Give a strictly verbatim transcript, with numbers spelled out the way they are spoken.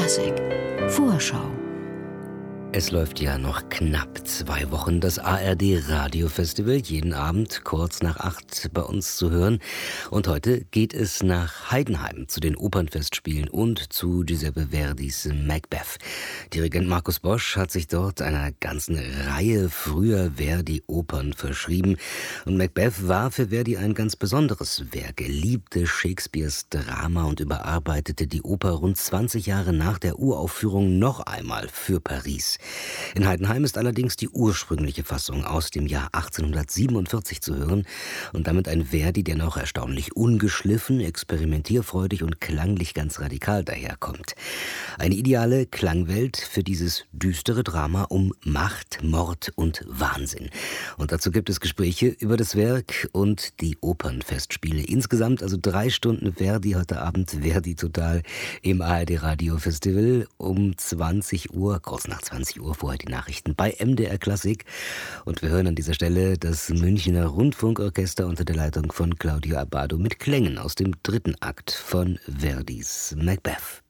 Klassik Vorschau. Es läuft ja noch knapp zwei Wochen das A R D Radiofestival, jeden Abend kurz nach acht bei uns zu hören. Und heute geht es nach Heidenheim zu den Opernfestspielen und zu Giuseppe Verdis Macbeth. Dirigent Markus Bosch hat sich dort einer ganzen Reihe früher Verdi-Opern verschrieben. Und Macbeth war für Verdi ein ganz besonderes Werk. Er liebte Shakespeares Drama und überarbeitete die Oper rund zwanzig Jahre nach der Uraufführung noch einmal für Paris. In Heidenheim ist allerdings die ursprüngliche Fassung aus dem Jahr achtzehnhundertsiebenundvierzig zu hören und damit ein Verdi, der noch erstaunlich ungeschliffen, experimentierfreudig und klanglich ganz radikal daherkommt. Eine ideale Klangwelt für dieses düstere Drama um Macht, Mord und Wahnsinn. Und dazu gibt es Gespräche über das Werk und die Opernfestspiele. Insgesamt also drei Stunden Verdi heute Abend, Verdi Total im A R D Radiofestival um zwanzig Uhr, kurz nach zwanzig Uhr vorher die Nachrichten bei M D R Klassik. Und wir hören an dieser Stelle das Münchner Rundfunkorchester unter der Leitung von Claudio Abbado mit Klängen aus dem dritten Akt von Verdis Macbeth.